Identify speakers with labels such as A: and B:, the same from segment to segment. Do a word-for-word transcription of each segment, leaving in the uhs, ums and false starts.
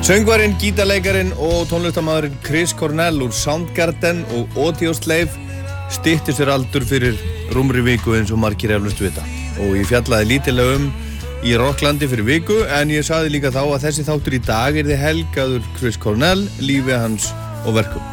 A: Söngvarinn, gítarleikarinn og tónlistarmaðurinn Chris Cornell úr Soundgarden og Audioslave stytti sér aldur fyrir rúmri viku eins og margir eflaust vita. Og ég fjallaði lítilega um í Rocklandi fyrir viku, en ég sagði líka þá að þessi þáttur í dag yrði helgaður Chris Cornell, lífi hans og verkum.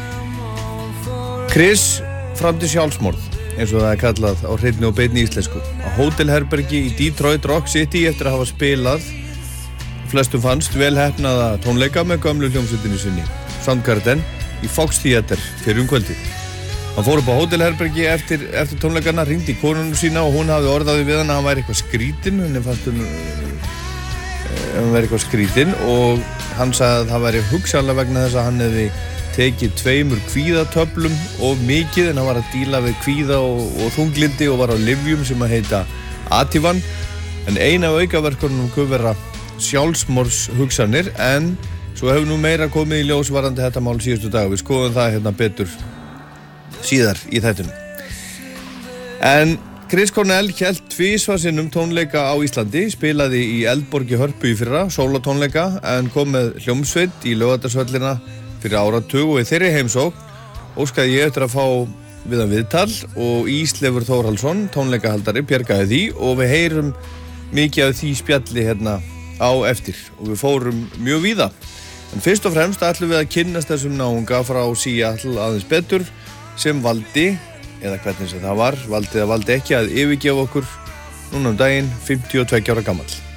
A: Chris framdi sjálfsmorð, eins og það er kallað á hreinni og beinni íslensku, á hótelherbergi í Detroit Rock City eftir að hafa spilað flestum fannst vel heppnaða tónleika með gömlu hljómsveitinni sinni, Soundgarden, í Fox Theater fyrir um kvöldið. Hann fór upp á hótelherbergi eftir, eftir tónleikana, hringdi í konunum sína og hún hafði orðaði við hann að hann væri eitthvað skrítinn, henni fannst hún uh, hann væri eitthvað skrítinn og hann sagði að það væri hugsanlega vegna þess að hann hefði tekið tveimur kvíðatöflum of mikið en hann var að díla við kvíða og, og þunglindi og var á lyfjum sem að heita Ativan, en eina af aukaverkunum kuð vera sjálfsmorðshugsanir, en svo hefur nú meira komið í ljós varðandi þetta mál síðustu dag. Við skoðum það hérna betur síðar í þættinum. En Chris Cornell hélt tvisvar sinnum tónleika á Íslandi, spilaði í Eldborg í Hörpu í fyrra, sólatónleika, en kom með hljómsveit í Laugardalshöllina fyrir áratug og í þeirri heimsókn óskaði ég eftir að fá við hann viðtal og Ísleifur Þórhallsson, tónleikahaldari, bjargaði því og við heyrum mikið af því spjalli hérna á eftir og við fórum mjög víða. En fyrst og fremst ætlum við að kynnast þessum náunga frá Seattle aðeins betur sem valdi, eða hvernig sem það var, valdi eða valdi ekki að yfirgefa okkur núna um daginn fimmtíu og tveggja ára gamall.